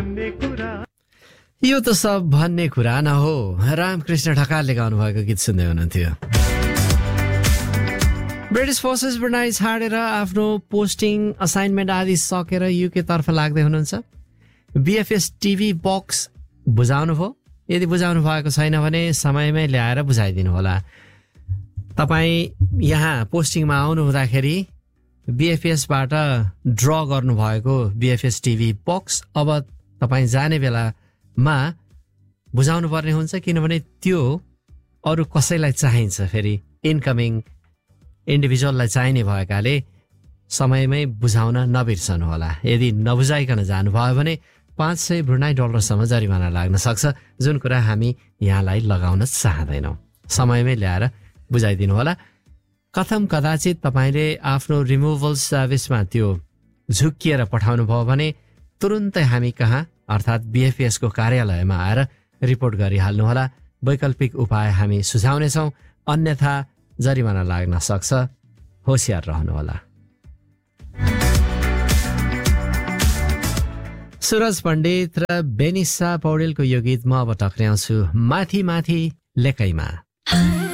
यो त सब भन्ने कुरा न हो। रामकृष्ण ढकालले गाउनु भएको गीत सुन्दै हुनुहुन्थ्यो। ब्रिटिस फोर्सेस ब्रुनाई छाडेर आफ्नो पोस्टिङ असाइनमेन्ट आदि सकेर युके तर्फ लाग्दै हुनुहुन्छ। बीएफएस टिभी बक्स बुझाउनु भयो? यदि बुझाउनु भएको छैन भने समयमै ल्याएर बुझाइदिनु होला। तपाईँ यहाँ पोस्टिङमा आउनु हुँदाखेरि बीएफएसबाट ड्र गर्नुभएको बीएफएस टिभी बक्स अब तपाईँ जाने बेलामा बुझाउनु पर्ने हुन्छ, किनभने त्यो अरू कसैलाई चाहिन्छ। फेरि इन्कमिङ इन्डिभिजुअललाई चाहिने भएकाले समयमै बुझाउन नबिर्सनु होला। यदि नबुझाइकन जानुभयो भने $500 जरिमाना लाग्न सक्छ, जुन कुरा हामी यहाँलाई लगाउन चाहँदैनौँ। समयमै ल्याएर बुझाइदिनु होला। कथम कदाचित तपाईँले आफ्नो रिमुभल सर्भिसमा त्यो झुक्किएर पठाउनु भयो भने तुरुन्तै हामी कहाँ अर्थात् बीएफएसको कार्यालयमा आएर रिपोर्ट गरिहाल्नुहोला। वैकल्पिक उपाय हामी सुझाउनेछौँ, अन्यथा जरिमाना लाग्न सक्छ। होसियार रहनुहोला। सुरज पण्डित र बेनिसा पौडेलको यो गीत म अब टक्र्याउँछु माथि माथि लेकैमा।